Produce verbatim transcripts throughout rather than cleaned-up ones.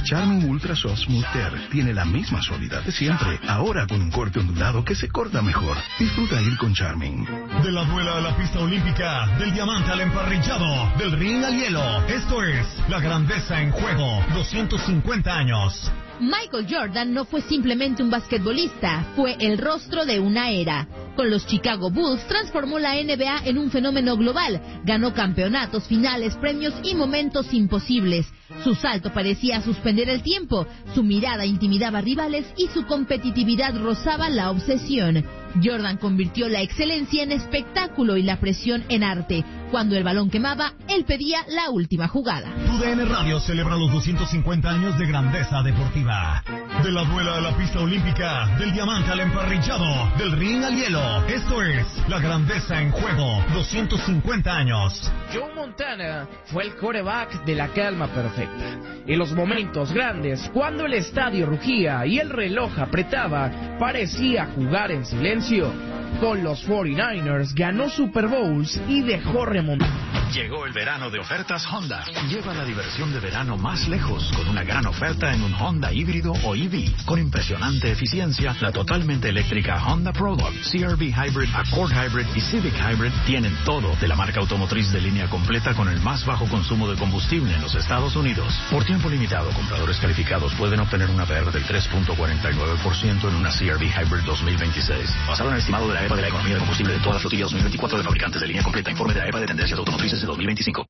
Charmin Ultra Soft Smooth Tear tiene la misma suavidad de siempre, ahora con un corte ondulado que se corta mejor. Disfruta ir con Charmin. De la duela a la pista olímpica, del diamante al emparrillado, del ring al hielo. Esto es La Grandeza en Juego, doscientos cincuenta años. Michael Jordan no fue simplemente un basquetbolista, fue el rostro de una era. Con los Chicago Bulls transformó la N B A en un fenómeno global, ganó campeonatos, finales, premios y momentos imposibles. Su salto parecía suspender el tiempo, su mirada intimidaba rivales y su competitividad rozaba la obsesión. Jordan convirtió la excelencia en espectáculo y la presión en arte. Cuando el balón quemaba, él pedía la última jugada. Tu D N Radio celebra los doscientos cincuenta años de grandeza deportiva. De la duela a la pista olímpica, del diamante al emparrillado, del ring al hielo. Esto es La Grandeza en Juego, doscientos cincuenta años. Joe Montana fue el quarterback de la calma perfecta. En los momentos grandes, cuando el estadio rugía y el reloj apretaba, parecía jugar en silencio. Con los cuarenta y nueve ers ganó Super Bowls y dejó remontar. Llegó el verano de ofertas Honda. Lleva la diversión de verano más lejos con una gran oferta en un Honda híbrido o E V. Con impresionante eficiencia, la totalmente eléctrica Honda Prologue, C R V Hybrid, Accord Hybrid y Civic Hybrid tienen todo de la marca automotriz de línea completa con el más bajo consumo de combustible en los Estados Unidos. Por tiempo limitado, compradores calificados pueden obtener una P R del tres punto cuarenta y nueve por ciento en una C R V Hybrid dos mil veintiséis. Basado en el estimado de la E P A de la economía de combustible de toda la flotilla dos mil veinticuatro de fabricantes de línea completa. Informe de la E P A de tendencias automotrices de dos mil veinticinco.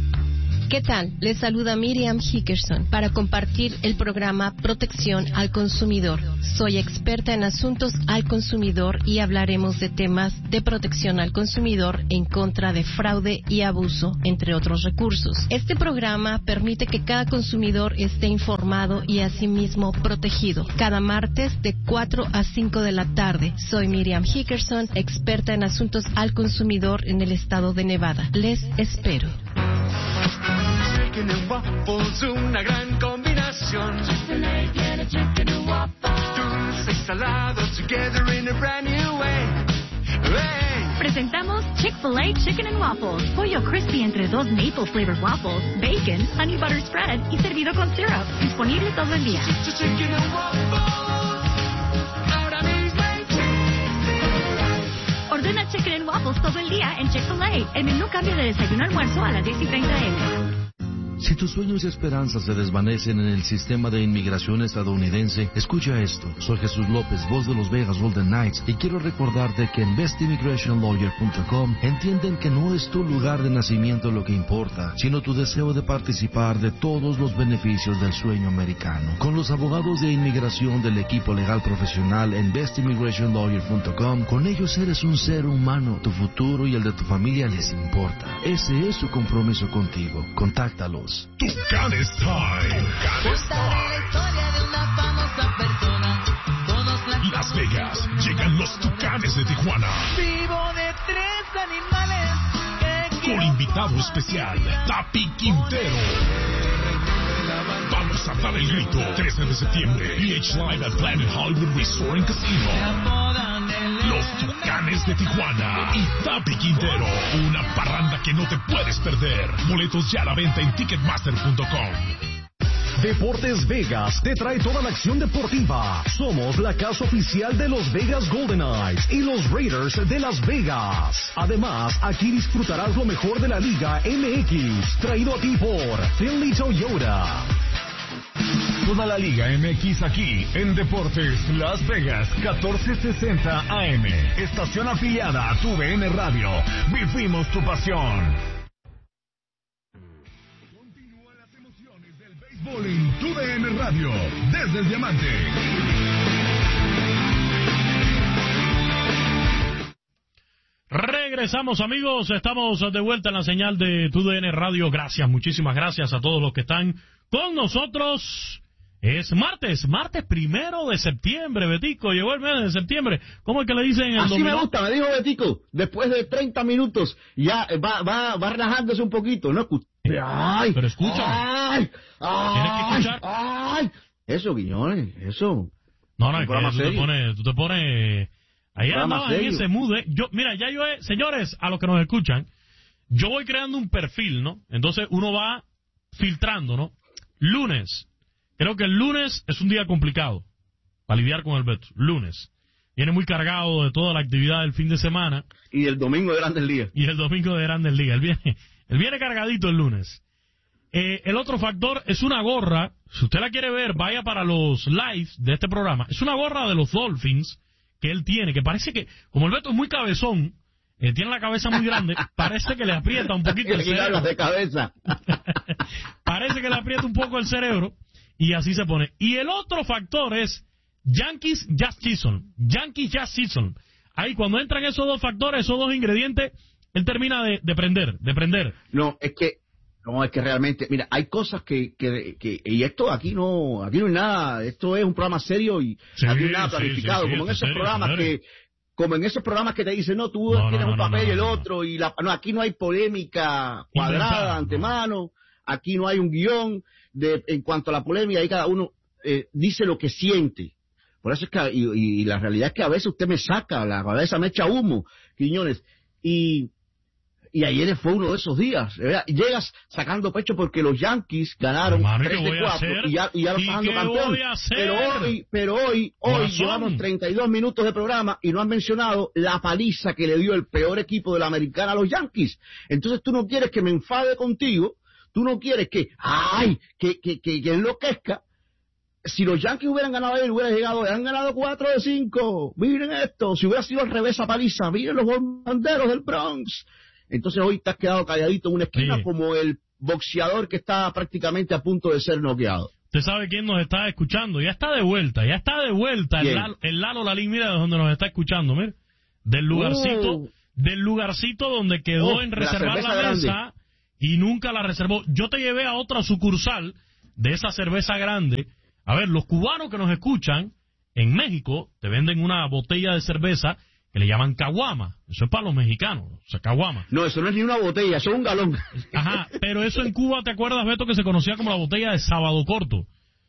¿Qué tal? Les saluda Miriam Hickerson para compartir el programa Protección al Consumidor. Soy experta en asuntos al consumidor y hablaremos de temas de protección al consumidor en contra de fraude y abuso, entre otros recursos. Este programa permite que cada consumidor esté informado y asimismo protegido. Cada martes de cuatro a cinco de la tarde. Soy Miriam Hickerson, experta en asuntos al consumidor en el estado de Nevada. Les espero. Chicken and waffles, una gran combinación. Chick-fil-A tiene chicken and waffles. Dulce y salado together in a brand new way. Hey. Presentamos Chick-fil-A Chicken and Waffles. Pollo crispy entre dos maple flavored waffles, bacon, honey butter spread y servido con syrup. Disponible todo el día. Chicken and waffles. Ahora mismo en Chick-fil-A. Ordena Chicken and Waffles todo el día en Chick-fil-A. El menú cambia de desayuno a almuerzo a las diez y treinta eme. Si tus sueños y esperanzas se desvanecen en el sistema de inmigración estadounidense, escucha esto. Soy Jesús López, voz de los Vegas Golden Knights, y quiero recordarte que en best immigration lawyer punto com entienden que no es tu lugar de nacimiento lo que importa, sino tu deseo de participar de todos los beneficios del sueño americano. Con los abogados de inmigración del equipo legal profesional en best immigration lawyer punto com, con ellos eres un ser humano. Tu futuro y el de tu familia les importa. Ese es su compromiso contigo. Contáctalos. Tucanes Time. Tucanes Time. Las Vegas, llegan los Tucanes de Tijuana. Vivo de tres animales. Con invitado especial, Tapi Quintero. Vamos a dar el grito. trece de septiembre, B H Live at Planet Hollywood Resort and Casino. Los Tucanes de Tijuana y Tapi Quintero. Una parranda que no te puedes perder. Boletos ya a la venta en ticketmaster punto com. Deportes Vegas te trae toda la acción deportiva. Somos la casa oficial de los Vegas Golden Knights y los Raiders de Las Vegas. Además, aquí disfrutarás lo mejor de la Liga M X, traído a ti por Finley Toyota. Toda la Liga M X aquí en Deportes Las Vegas, catorce sesenta A M. Estación afiliada a tu V N Radio. Vivimos tu pasión. Continúan las emociones del béisbol en tu V N Radio. Desde el Diamante. Regresamos, amigos, estamos de vuelta en la señal de tu D N Radio. Gracias, muchísimas gracias a todos los que están con nosotros. Es martes, martes primero de septiembre, Betico, llegó el mes de septiembre. ¿Cómo es que le dicen el Así domingo? me gusta, me dijo Betico, después de treinta minutos, ya va, va, va relajándose un poquito, ¿no? Ay, pero escúchame. Ay, ay, Tienes que escuchar. Ay, eso, Guiñones, eso. No, no, es que tú te pones, tú te pones, ayer andabas en ese mood, ¿eh? Yo, mira, ya yo, he, señores, a los que nos escuchan, yo voy creando un perfil, ¿no? Entonces uno va filtrando, ¿no? Lunes, Creo que el lunes es un día complicado para lidiar con el Beto. Lunes. Viene muy cargado de toda la actividad del fin de semana. Y el domingo de Grandes Ligas. Y el domingo de Grandes Ligas. Él viene, él viene cargadito el lunes. Eh, el otro factor es una gorra. Si usted la quiere ver, vaya para los lives de este programa. Es una gorra de los Dolphins que él tiene, que parece que, como el Beto es muy cabezón, eh, tiene la cabeza muy grande, parece que le aprieta un poquito el cerebro. de cabeza. Parece que le aprieta un poco el cerebro y así se pone. Y el otro factor es Yankees Jazz Season. Yankees Jazz Season. Ahí cuando entran esos dos factores, esos dos ingredientes, él termina de, de prender, de prender. No, es que No, es que realmente, mira, hay cosas que, que, que, y esto aquí no, aquí no hay nada, esto es un programa serio y sí, aquí no hay nada planificado, sí, sí, sí, como en esos serio, programas serio. que, como en esos programas que te dicen, no, tú no, tienes no, un no, papel no, y el no, otro, y la, no, aquí no hay polémica cuadrada Inventada, antemano, no. Aquí no hay un guión de, en cuanto a la polémica, ahí cada uno eh, dice lo que siente. Por eso es que, y, y la realidad es que a veces usted me saca, la cabeza me echa humo, Quiñones, y... Y ayer fue uno de esos días. ¿Verdad? Llegas sacando pecho porque los Yankees ganaron Hermano, tres de cuatro y ya, y ya lo están dando campeón. Pero hoy, pero hoy, hoy Corazón. llevamos treinta y dos minutos de programa y no han mencionado la paliza que le dio el peor equipo de la americana a los Yankees. Entonces tú no quieres que me enfade contigo, tú no quieres que, ay, que, que, que, que enloquezca. Si los Yankees hubieran ganado ayer, hubieran llegado, han ganado cuatro de cinco. Miren esto, si hubiera sido al revés a paliza, miren los bombarderos del Bronx. Entonces hoy te has quedado calladito en una esquina sí. como el boxeador que está prácticamente a punto de ser noqueado. Usted sabe quién nos está escuchando. Ya está de vuelta, ya está de vuelta el Lalo, el Lalo Lalín. Mira de dónde nos está escuchando, mira. Del lugarcito, uh. del lugarcito donde quedó oh, en reservar la, la mesa grande. Y nunca la reservó. Yo te llevé a otra sucursal de esa cerveza grande. A ver, los cubanos que nos escuchan en México te venden una botella de cerveza que le llaman caguama. Eso es para los mexicanos, o sea, caguama. No, eso no es ni una botella, eso es un galón. Ajá, pero eso en Cuba, ¿te acuerdas, Beto, que se conocía como la botella de Sábado Corto?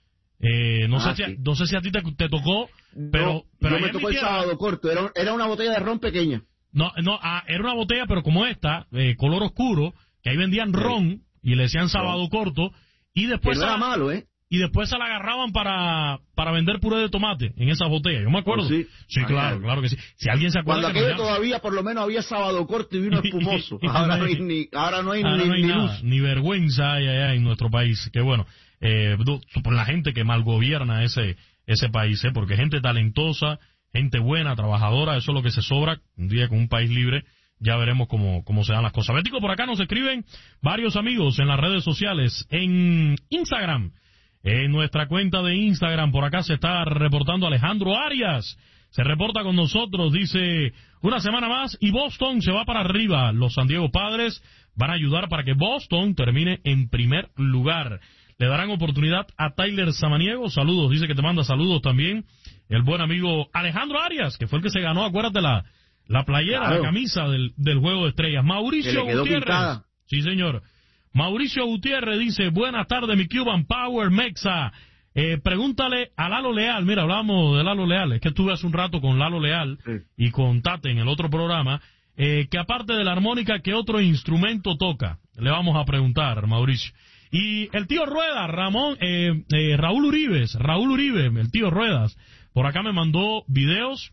Eh, no, ah, sé sí. si, no sé si a ti te, te tocó, pero... No, pero yo me tocó el tierra, Sábado Corto, era, era una botella de ron pequeña. No, no, ah, era una botella, pero como esta, eh, color oscuro, que ahí vendían sí. ron, y le decían Sábado no. Corto, y después... Que no era a, malo, ¿eh? Y después se la agarraban para para vender puré de tomate en esas botellas. Yo me acuerdo. Oh, sí, sí ah, claro, claro que sí. Si alguien se acuerda... Cuando que aquello todavía por lo menos había Sábado Corto y vino espumoso. Ahora no hay ni, ahora no hay, ahora ni, no hay ni nada, luz. Ni vergüenza hay allá en nuestro país. Que bueno, eh, por la gente que mal gobierna ese, ese país, ¿eh? Porque gente talentosa, gente buena, trabajadora, eso es lo que se sobra. Un día con un país libre, ya veremos cómo, cómo se dan las cosas. Bético, por acá nos escriben varios amigos en las redes sociales, en Instagram. En nuestra cuenta de Instagram, por acá se está reportando Alejandro Arias. Se reporta con nosotros, dice, una semana más y Boston se va para arriba. Los San Diego Padres van a ayudar para que Boston termine en primer lugar. Le darán oportunidad a Tyler Samaniego. Saludos, dice que te manda saludos también el buen amigo Alejandro Arias, que fue el que se ganó, acuérdate, la, la playera, claro. La camisa del, del Juego de Estrellas. Mauricio Gutiérrez. Pintada. Sí, señor. Mauricio Gutiérrez dice, buenas tardes, mi Cuban Power Mexa. Eh, pregúntale a Lalo Leal. Mira, hablábamos de Lalo Leal. Es que estuve hace un rato con Lalo Leal sí. y con Tate en el otro programa. Eh, que aparte de la armónica, ¿qué otro instrumento toca? Le vamos a preguntar, Mauricio. Y el tío Ruedas, Ramón, eh, eh, Raúl Uribe, Raúl Uribe, el tío Ruedas, por acá me mandó videos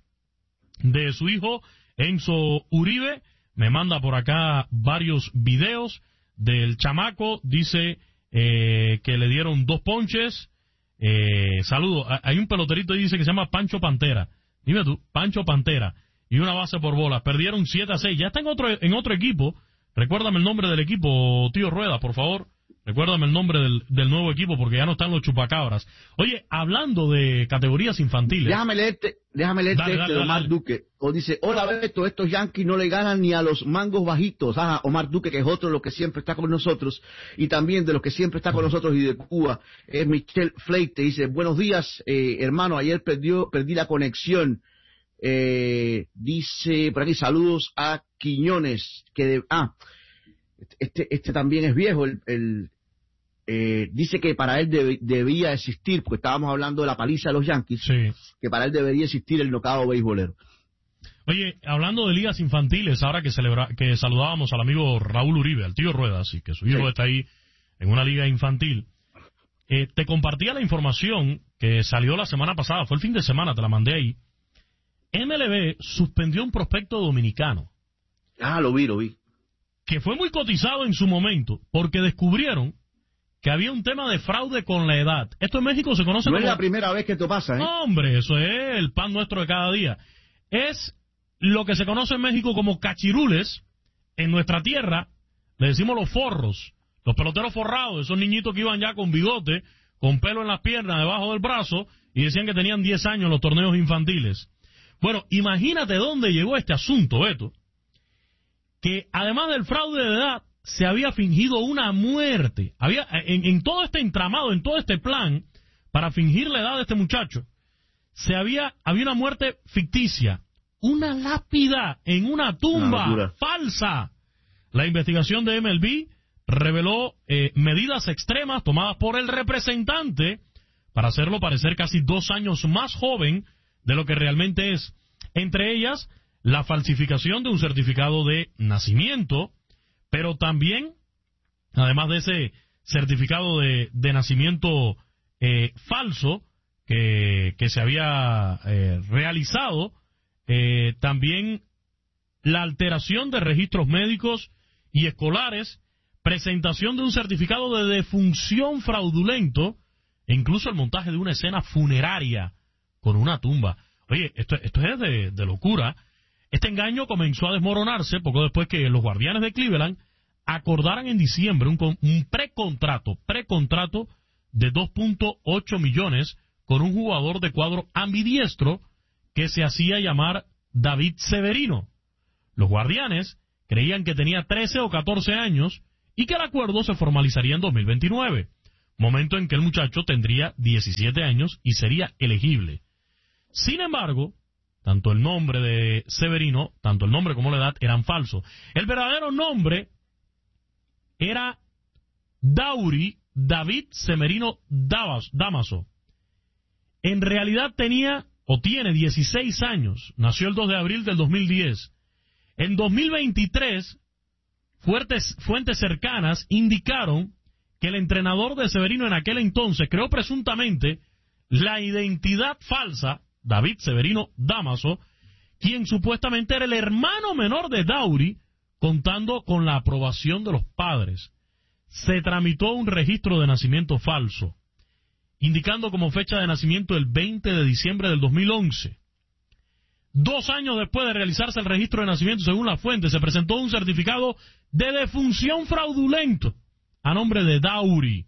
de su hijo Enzo Uribe. Me manda por acá varios videos del chamaco, dice eh, que le dieron dos ponches. Eh, saludo, hay un peloterito ahí dice que se llama Pancho Pantera. Dime tú, Pancho Pantera. Y una base por bolas. Perdieron siete a seis. Ya está en otro, en otro equipo. Recuérdame el nombre del equipo, tío Rueda, por favor. Recuérdame el nombre del, del nuevo equipo porque ya no están los chupacabras. Oye, hablando de categorías infantiles... Déjame leerte, déjame leerte dale, este dale, de Omar dale. Duque. O dice, hola Beto, estos Yankees no le ganan ni a los mangos bajitos. Ah, Omar Duque, que es otro de los que siempre está con nosotros. Y también de los que siempre está con nosotros y de Cuba. Es Michelle Fleite. Dice, buenos días, eh, hermano, ayer perdió, perdí la conexión. Eh, dice, por aquí, saludos a Quiñones. Que de, ah... Este, este también es viejo, el, el eh, dice que para él deb, debía existir, porque estábamos hablando de la paliza de los Yankees, sí. Que para él debería existir el knockout beisbolero. Oye, hablando de ligas infantiles, ahora que celebra, que saludábamos al amigo Raúl Uribe, al tío Ruedas, y que su hijo sí. está ahí en una liga infantil, Eh, te compartía la información que salió la semana pasada, fue el fin de semana, te la mandé ahí. M L B suspendió un prospecto dominicano. Ah, lo vi, lo vi. Que fue muy cotizado en su momento, porque descubrieron que había un tema de fraude con la edad. Esto en México se conoce no como... No es la primera vez que esto pasa, ¿eh? No, hombre, eso es el pan nuestro de cada día. Es lo que se conoce en México como cachirules. En nuestra tierra le decimos los forros, los peloteros forrados, esos niñitos que iban ya con bigote, con pelo en las piernas, debajo del brazo, y decían que tenían diez años en los torneos infantiles. Bueno, imagínate dónde llegó este asunto, Beto, que además del fraude de edad, se había fingido una muerte. Había en, en todo este entramado, en todo este plan, para fingir la edad de este muchacho, se había, había una muerte ficticia, una lápida en una tumba una falsa. La investigación de M L B reveló eh, medidas extremas tomadas por el representante para hacerlo parecer casi dos años más joven de lo que realmente es. Entre ellas, la falsificación de un certificado de nacimiento, pero también, además de ese certificado de, de nacimiento eh, falso que, que se había eh, realizado, eh, también la alteración de registros médicos y escolares, presentación de un certificado de defunción fraudulento, e incluso el montaje de una escena funeraria con una tumba. Oye, esto, esto es de, de locura. Este engaño comenzó a desmoronarse poco después que los Guardianes de Cleveland acordaran en diciembre un, un precontrato, precontrato de dos punto ocho millones con un jugador de cuadro ambidiestro que se hacía llamar David Severino. Los Guardianes creían que tenía trece o catorce años y que el acuerdo se formalizaría en dos mil veintinueve, momento en que el muchacho tendría diecisiete años y sería elegible. Sin embargo, tanto el nombre de Severino, tanto el nombre como la edad eran falsos. El verdadero nombre era Dauri David Severino Damaso. En realidad tenía o tiene dieciséis años. Nació el dos de abril del dos mil diez. En dos mil veintitrés, fuertes, fuentes cercanas indicaron que el entrenador de Severino en aquel entonces creó presuntamente la identidad falsa, David Severino Damaso, quien supuestamente era el hermano menor de Dauri, contando con la aprobación de los padres. Se tramitó un registro de nacimiento falso, indicando como fecha de nacimiento el veinte de diciembre del dos mil once. Dos años después de realizarse el registro de nacimiento, según la fuente, se presentó un certificado de defunción fraudulento a nombre de Dauri.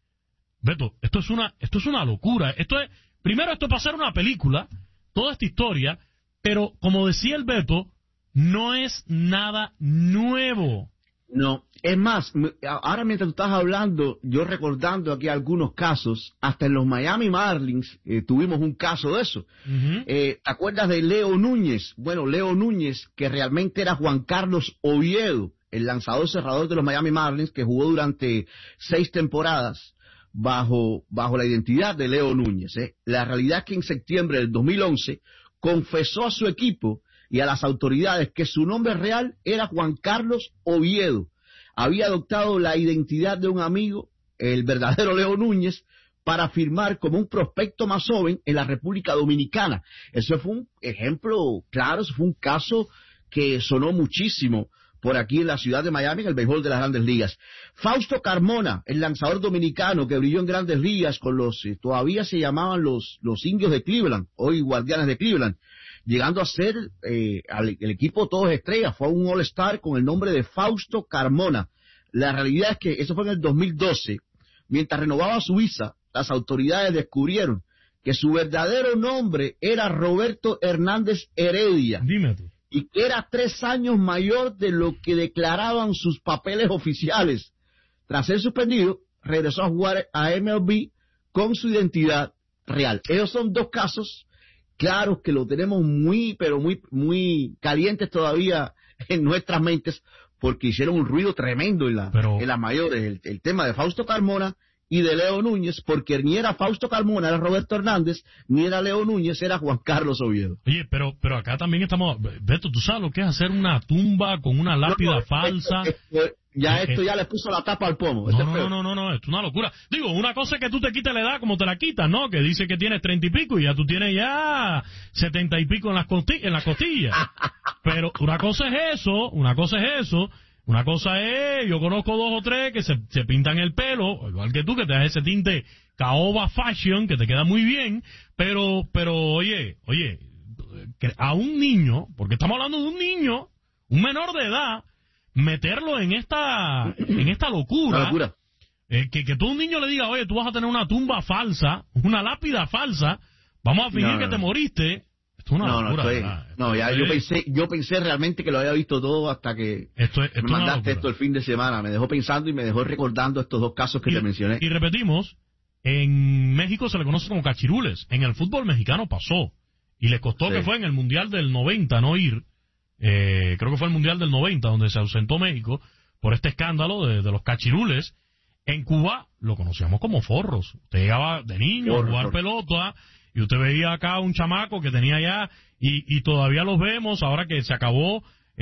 Beto, esto es una, esto es una locura. Esto es, primero esto es para hacer una película, toda esta historia, pero como decía el Beto, no es nada nuevo. No, es más, ahora mientras tú estás hablando, yo recordando aquí algunos casos, hasta en los Miami Marlins eh, tuvimos un caso de eso. Uh-huh. eh, ¿Te acuerdas de Leo Núñez? Bueno, Leo Núñez, que realmente era Juan Carlos Oviedo, el lanzador cerrador de los Miami Marlins, que jugó durante seis temporadas bajo, bajo la identidad de Leo Núñez. ¿eh? La realidad es que en septiembre del dos mil once confesó a su equipo y a las autoridades que su nombre real era Juan Carlos Oviedo. Había adoptado la identidad de un amigo, el verdadero Leo Núñez, para firmar como un prospecto más joven en la República Dominicana. Eso fue un ejemplo claro, eso fue un caso que sonó muchísimo por aquí en la ciudad de Miami, en el béisbol de las Grandes Ligas. Fausto Carmona, el lanzador dominicano que brilló en Grandes Ligas con los, eh, todavía se llamaban los, los Indios de Cleveland, hoy Guardianes de Cleveland, llegando a ser eh, al, el equipo todos estrellas, fue un All-Star con el nombre de Fausto Carmona. La realidad es que eso fue en el dos mil doce, mientras renovaba su visa, las autoridades descubrieron que su verdadero nombre era Roberto Hernández Heredia. Dime tú. Y que era tres años mayor de lo que declaraban sus papeles oficiales. Tras ser suspendido, regresó a jugar a M L B con su identidad real. Esos son dos casos claros que lo tenemos muy, pero muy, muy calientes todavía en nuestras mentes, porque hicieron un ruido tremendo en, la, pero... en las mayores. El, el tema de Fausto Carmona y de Leo Núñez, porque ni era Fausto Carmona, era Roberto Hernández, ni era Leo Núñez, era Juan Carlos Oviedo. Oye, pero pero acá también estamos... Beto, ¿tú sabes lo que es hacer una tumba con una lápida no, no, falsa? Esto, esto, Ya Eh, esto eh, ya le puso la tapa al pomo. No, Este es no, peor. no, no, no, esto es una locura. Digo, una cosa es que tú te quites la edad como te la quitas, ¿no? Que dice que tienes treinta y pico y ya tú tienes ya setenta y pico en las, costi en las costillas. Pero una cosa es eso, una cosa es eso, una cosa es, yo conozco dos o tres que se, se pintan el pelo, igual que tú, que te das ese tinte caoba fashion, que te queda muy bien, pero, pero, oye, oye, que a un niño, porque estamos hablando de un niño, un menor de edad, meterlo en esta en esta locura, La locura. Eh, que, que tú a un niño le diga, oye, tú vas a tener una tumba falsa, una lápida falsa, vamos a fingir No, que no. te moriste. Esto es una No, locura, no, estoy- ¿verdad? no, ya Esto yo es- pensé, yo pensé realmente que lo había visto todo hasta que Esto es, esto es me una mandaste locura. esto el fin de semana. Me dejó pensando y me dejó recordando estos dos casos que y, te mencioné. y repetimos, en México se le conoce como cachirules. En el fútbol mexicano pasó. Y le costó Sí. que fue en el Mundial del noventa no ir. Eh, creo que fue el Mundial del noventa donde se ausentó México por este escándalo de, de los cachirules. En Cuba lo conocíamos como forros. Usted llegaba de niño a Forros, jugar forros. pelota y usted veía acá un chamaco que tenía ya, y, y todavía los vemos ahora que se acabó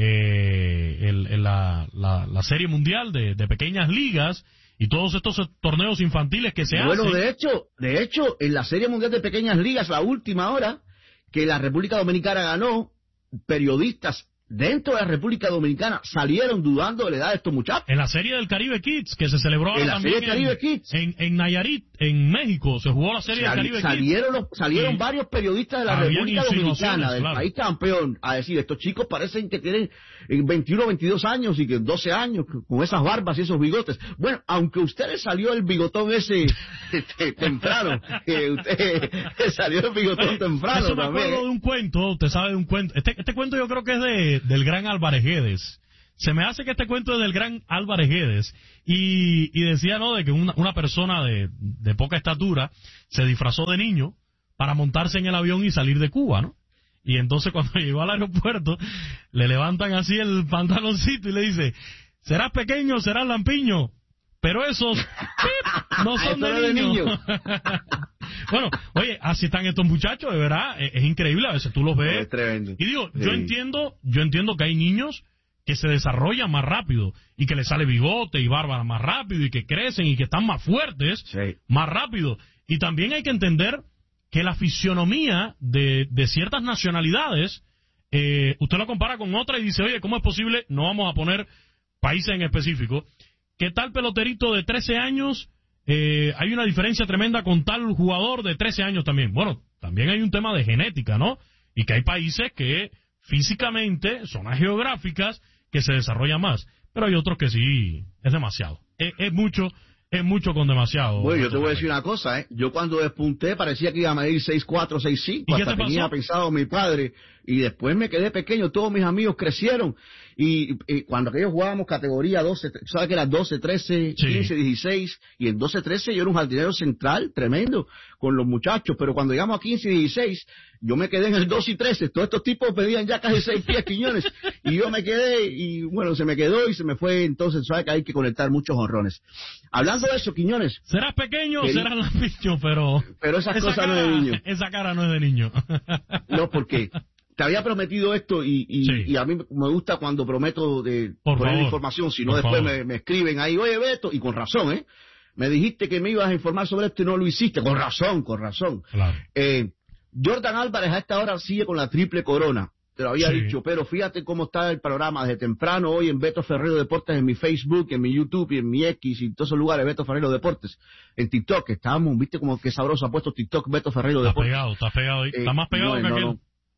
eh, el, el- la, la, la serie mundial de, de pequeñas ligas y todos estos torneos infantiles que se Bueno, hacen. de hecho, de hecho, en la Serie Mundial de Pequeñas Ligas, la última hora, que la República Dominicana ganó, periodistas dentro de la República Dominicana salieron dudando de la edad de estos muchachos. En la serie del Caribe Kids, que se celebró ahora En la también serie del Caribe en, Kids. en, en Nayarit, en México, se jugó la serie Sal- del Caribe salieron Kids. los- salieron Y varios periodistas de la habían República insinuaciones, Dominicana, del claro. país campeón, a decir, estos chicos parecen que tienen eh, veintiuno, veintidós años y que doce años, con esas barbas y esos bigotes. Bueno, aunque a usted le salió el bigotón ese este, temprano, que usted le salió el bigotón Oye, temprano eso me también. acuerdo de un cuento, usted sabe de un cuento. Este, este cuento yo creo que es de, del gran Álvarez Guedes. Se me hace que este cuento es del gran Álvarez Guedes. Y, y decía, ¿no?, de que una, una persona de, de poca estatura se disfrazó de niño para montarse en el avión y salir de Cuba, ¿no? Y entonces cuando llegó al aeropuerto, le levantan así el pantaloncito y le dice, serás pequeño, serás lampiño, pero esos ¡pip! no son Eso de no es de niño. niño. Bueno, oye, así están estos muchachos, de verdad, es, es increíble, a veces tú los ves. Es tremendo. Y digo, yo Sí. entiendo, yo entiendo que hay niños que se desarrollan más rápido y que les sale bigote y barba más rápido y que crecen y que están más fuertes Sí. más rápido. Y también hay que entender que la fisionomía de, de ciertas nacionalidades, eh, usted lo compara con otra y dice, oye, ¿cómo es posible? No vamos a poner países en específico. ¿Qué tal peloterito de trece años? Eh, hay una diferencia tremenda con tal jugador de trece años también. Bueno, también hay un tema de genética, ¿no? Y que hay países que físicamente, zonas geográficas, que se desarrollan más. Pero hay otros que sí, es demasiado. Es, es mucho, es mucho con demasiado. Bueno, yo te voy a decir una cosa, ¿eh? Yo cuando despunté parecía que iba a medir seis cuatro, seis cinco, ¿Y qué hasta te tenía pasó? pensado mi padre, y después me quedé pequeño, todos mis amigos crecieron, y, y cuando aquellos jugábamos categoría doce, ¿sabes que era doce, trece, Sí. quince, dieciséis? Y en doce, trece yo era un jardinero central tremendo con los muchachos, pero cuando llegamos a quince y dieciséis, yo me quedé en el doce y trece, todos estos tipos pedían ya casi seis pies, Quiñones, y yo me quedé, y bueno, se me quedó y se me fue, entonces sabes que hay que conectar muchos honrones. Hablando de eso, Quiñones, Serás pequeño, Queri- serás lampiño, pero... pero esas esa cosas cara, no es de niño. Esa cara no es de niño. No, porque te había prometido esto y, y, Sí. y a mí me gusta cuando prometo de Por poner favor, información, si no por después favor. me, me escriben ahí, oye Beto, y con razón, ¿eh? Me dijiste que me ibas a informar sobre esto y no lo hiciste, con razón, con razón. Claro. Eh, Jordan Álvarez a esta hora sigue con la triple corona, te lo había Sí. dicho, pero fíjate cómo está el programa desde temprano hoy en Beto Ferrero Deportes, en mi Facebook, en mi YouTube y en mi X y en todos esos lugares, Beto Ferrero Deportes, en TikTok, estábamos, viste como que sabroso ha puesto TikTok Beto Ferrero Está Deportes. pegado, está pegado ahí. Eh, Está más pegado no, que no, aquel. no.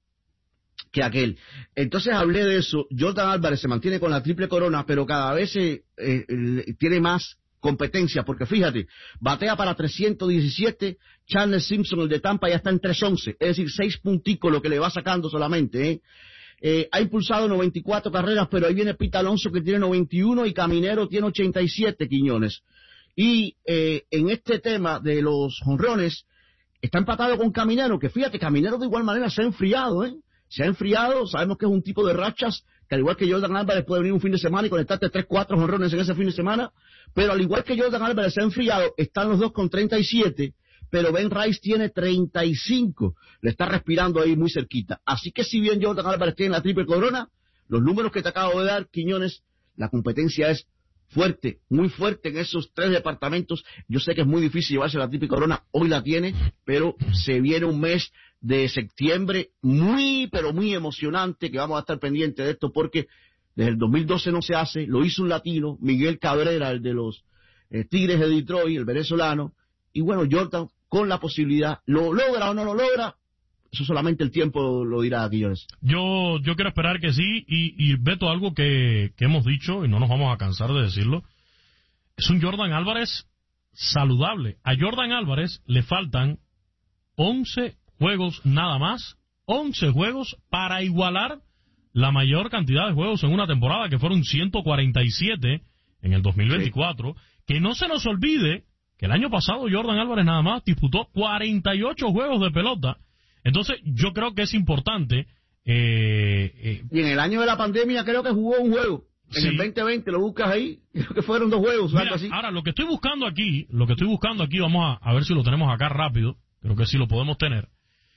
que aquel. Entonces hablé de eso. Jordan Álvarez se mantiene con la triple corona, pero cada vez se, eh, eh, tiene más competencia, porque fíjate, batea para trescientos diecisiete, Chandler Simpson, el de Tampa, ya está en trescientos once, es decir, seis punticos lo que le va sacando solamente, ¿eh? Eh, ha impulsado noventa y cuatro carreras, pero ahí viene Pete Alonso que tiene noventa y uno y Caminero tiene ochenta y siete, Quiñones. Y eh, en este tema de los jonrones, está empatado con Caminero, que fíjate, Caminero de igual manera se ha enfriado, ¿eh? Se ha enfriado, sabemos que es un tipo de rachas, que al igual que Jordan Álvarez puede venir un fin de semana y conectarte tres, cuatro jonrones en ese fin de semana, pero al igual que Jordan Álvarez se ha enfriado, están los dos con treinta y siete, pero Ben Rice tiene treinta y cinco, le está respirando ahí muy cerquita. Así que si bien Jordan Álvarez tiene la triple corona, los números que te acabo de dar, Quiñones, la competencia es fuerte, muy fuerte en esos tres departamentos. Yo sé que es muy difícil llevarse la típica corona, hoy la tiene, pero se viene un mes de septiembre muy, pero muy emocionante, que vamos a estar pendientes de esto, porque desde el dos mil doce no se hace, lo hizo un latino, Miguel Cabrera, el de los eh, Tigres de Detroit, el venezolano, y bueno, Jordan, con la posibilidad, ¿lo logra o no lo logra? Eso solamente el tiempo lo dirá, Quillones. Yo yo quiero esperar que sí, y, y Beto, algo que, que hemos dicho, y no nos vamos a cansar de decirlo, es un Jordan Álvarez saludable. A Jordan Álvarez le faltan once juegos nada más, once juegos para igualar la mayor cantidad de juegos en una temporada, que fueron ciento cuarenta y siete en el dos mil veinticuatro. Sí. Que no se nos olvide que el año pasado Jordan Álvarez nada más disputó cuarenta y ocho juegos de pelota. Entonces, yo creo que es importante. Eh, eh, y en el año de la pandemia creo que jugó un juego. En sí. El veinte veinte lo buscas ahí, creo que fueron dos juegos. Mira, algo así. Ahora, lo que estoy buscando aquí, lo que estoy buscando aquí, vamos a, a ver si lo tenemos acá rápido. Creo que sí lo podemos tener.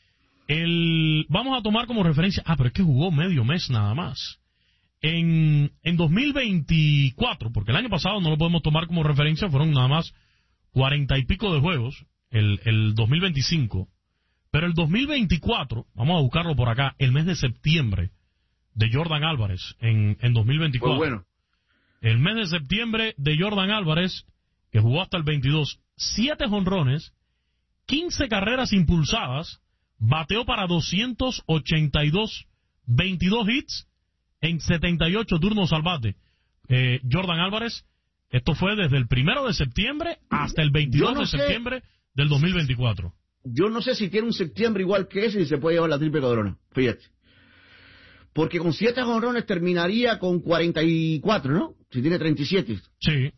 El, vamos a tomar como referencia. Ah, pero es que jugó medio mes nada más. En, en dos mil veinticuatro, porque el año pasado no lo podemos tomar como referencia, fueron nada más cuarenta y pico de juegos, el, el dos mil veinticinco. Pero el dos mil veinticuatro, vamos a buscarlo por acá, el mes de septiembre de Jordan Álvarez en, en dos mil veinticuatro. Pues bueno. El mes de septiembre de Jordan Álvarez, que jugó hasta el veintidós, siete jonrones, quince carreras impulsadas, bateó para doscientos ochenta y dos, veintidós hits en setenta y ocho turnos al bate. Eh, Jordan Álvarez, esto fue desde el primero de septiembre hasta el veintidós no de sé. septiembre del dos mil veinticuatro. Yo no sé si tiene un septiembre igual que ese y se puede llevar la triple corona, fíjate. Porque con siete jonrones terminaría con cuarenta y cuatro, ¿no? Si tiene treinta y siete. Sí.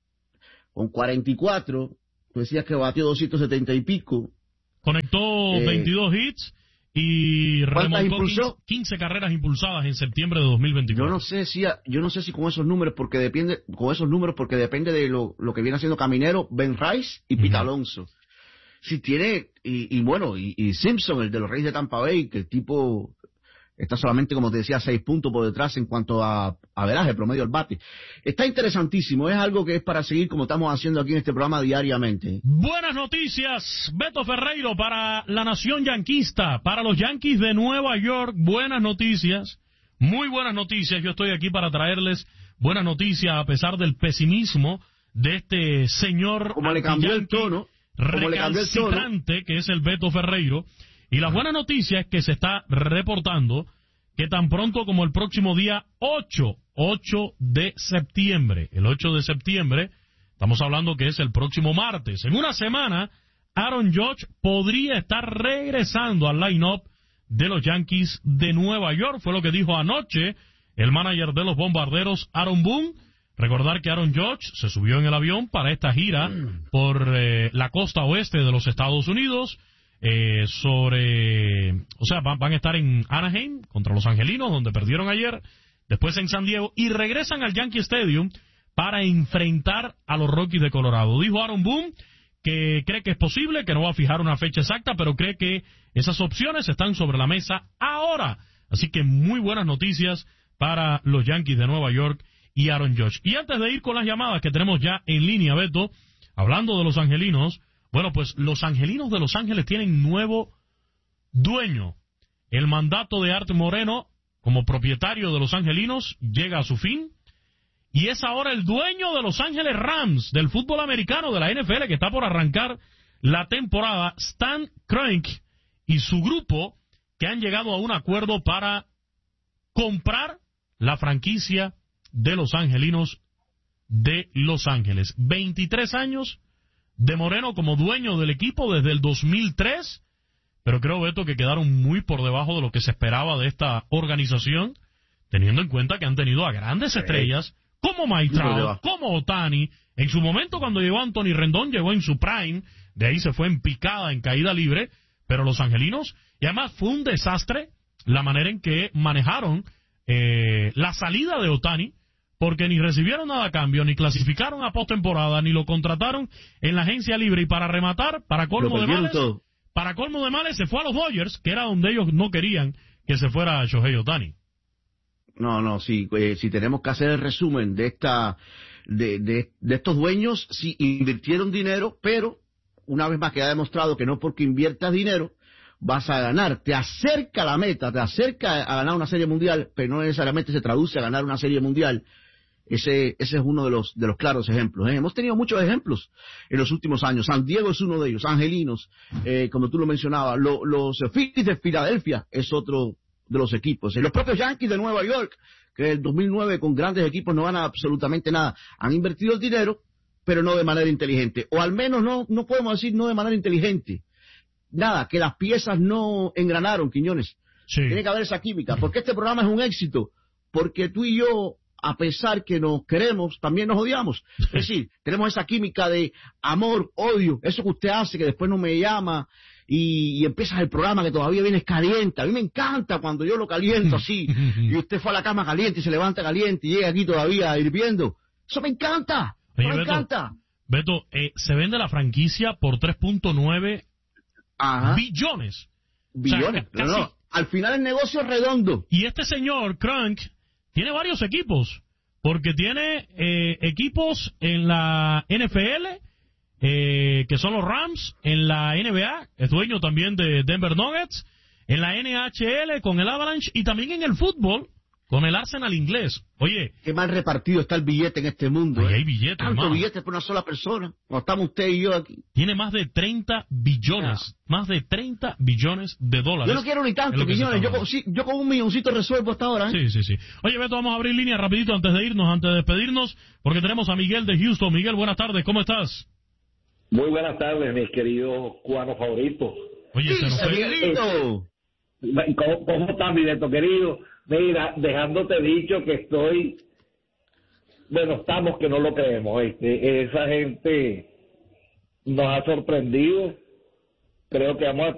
Con cuarenta y cuatro, tú decías que batió doscientos setenta y pico. Conectó eh, veintidós hits y remontó quince, quince carreras impulsadas en septiembre de dos mil veinticuatro. Yo no sé si yo no sé si con esos números porque depende con esos números porque depende de lo, lo que viene haciendo Caminero, Ben Rice y Pete uh-huh. Alonso. Si tiene, y, y bueno, y, y Simpson, el de los Reyes de Tampa Bay, que el tipo está solamente, como te decía, seis puntos por detrás en cuanto a averaje, promedio al bate. Está interesantísimo, es algo que es para seguir como estamos haciendo aquí en este programa diariamente. Buenas noticias, Beto Ferreiro, para la nación yanquista, para los Yankees de Nueva York, buenas noticias, muy buenas noticias. Yo estoy aquí para traerles buenas noticias a pesar del pesimismo de este señor como le cambió el tono. recalcitrante que es el Beto Ferreiro. Y la buena noticia es que se está reportando que tan pronto como el próximo día ocho de septiembre, el ocho de septiembre, estamos hablando que es el próximo martes, en una semana, Aaron Judge podría estar regresando al line-up de los Yankees de Nueva York. Fue lo que dijo anoche el manager de los Bombarderos, Aaron Boone. Recordar que Aaron Judge se subió en el avión para esta gira por eh, la costa oeste de los Estados Unidos, eh, sobre, o sea, van, van a estar en Anaheim contra los Angelinos, donde perdieron ayer, después en San Diego, y regresan al Yankee Stadium para enfrentar a los Rockies de Colorado. Dijo Aaron Boone que cree que es posible, que no va a fijar una fecha exacta, pero cree que esas opciones están sobre la mesa ahora. Así que muy buenas noticias para los Yankees de Nueva York y Aaron Judge. Y antes de ir con las llamadas que tenemos ya en línea, Beto, hablando de los angelinos, bueno, pues los angelinos de Los Ángeles tienen nuevo dueño. El mandato de Art Moreno como propietario de los angelinos llega a su fin y es ahora el dueño de Los Ángeles Rams del fútbol americano de la N F L, que está por arrancar la temporada, Stan Kroenke y su grupo, que han llegado a un acuerdo para comprar la franquicia de los angelinos de Los Ángeles. veintitrés años de Moreno como dueño del equipo desde el dos mil tres, pero creo, Beto, que quedaron muy por debajo de lo que se esperaba de esta organización, teniendo en cuenta que han tenido a grandes estrellas como Mike Trout, como Ohtani. En su momento, cuando llegó Anthony Rendón, llegó en su prime, de ahí se fue en picada, en caída libre, pero los angelinos, y además fue un desastre la manera en que manejaron eh, la salida de Ohtani, porque ni recibieron nada a cambio, ni clasificaron a postemporada, ni lo contrataron en la agencia libre, y para rematar, para colmo de males, todo. para colmo de males, se fue a los Dodgers, que era donde ellos no querían que se fuera Shohei Ohtani. No, no, sí, eh, si tenemos que hacer el resumen de esta de, de, de estos dueños sí invirtieron dinero, pero una vez más queda demostrado que no porque inviertas dinero vas a ganar. Te acerca a la meta, te acerca a ganar una serie mundial, pero no necesariamente se traduce a ganar una serie mundial. Ese, ese es uno de los, de los claros ejemplos, ¿eh? Hemos tenido muchos ejemplos en los últimos años. San Diego es uno de ellos, Angelinos, eh, como tú lo mencionabas, lo, los Phillies de Filadelfia es otro de los equipos. Los propios Yankees de Nueva York, que en el dos mil nueve con grandes equipos no ganan absolutamente nada. Han invertido el dinero, pero no de manera inteligente. O al menos no, no podemos decir no de manera inteligente. Nada, que las piezas no engranaron, Quiñones. Sí. Tiene que haber esa química. Porque este programa es un éxito. Porque tú y yo, a pesar que nos queremos, también nos odiamos. Es decir, tenemos esa química de amor, odio, eso que usted hace, que después no me llama, y, y empiezas el programa que todavía vienes caliente. A mí me encanta cuando yo lo caliento así, y usted fue a la cama caliente y se levanta caliente y llega aquí todavía hirviendo. Eso me encanta, Oye, eso me Beto, encanta. Beto, eh, se vende la franquicia por tres punto nueve billones. Billones, O sea, casi... no, no. Al final el negocio es redondo. Y este señor, Crank, tiene varios equipos, porque tiene eh, equipos en la N F L, eh, que son los Rams, en la N B A, es dueño también de Denver Nuggets, en la N H L con el Avalanche y también en el fútbol con el Arsenal inglés. Oye, qué mal repartido está el billete en este mundo. Oye, ¿eh? hay billetes, Tanto hermano. billetes por una sola persona. Cuando estamos usted y yo aquí. Tiene más de treinta billones, ah. más de treinta billones de dólares. Yo no quiero ni tanto, millones. Yo, con- sí, yo con un milloncito resuelvo hasta ahora. ¿eh? Sí, sí, sí. Oye, Beto, vamos a abrir línea rapidito antes de irnos, antes de despedirnos, porque tenemos a Miguel de Houston. Miguel, buenas tardes, ¿cómo estás? Muy buenas tardes, mis queridos cubanos favoritos. Oye, se nos fue. Miguelito. ¿Cómo, cómo estás, mi Beto querido? Mira, dejándote dicho que estoy... Bueno, estamos que no lo creemos, ¿viste? Esa gente nos ha sorprendido. Creo que vamos a